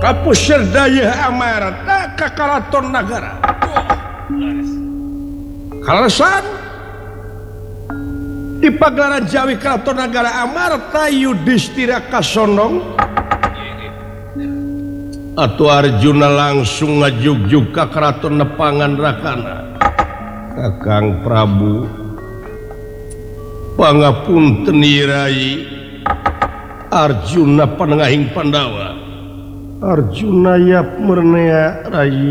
Kapusir daya amarta ka karaton nagara. Kalasan di pagelaran Jawi karaton nagara Amarta Yudhistira kasonong atuh Arjuna langsung ngajugjug ka karaton nepangan rakana. Kakang Prabu pangapunten Rai Arjuna panengahing Pandawa. Arjuna yap mernea Rai.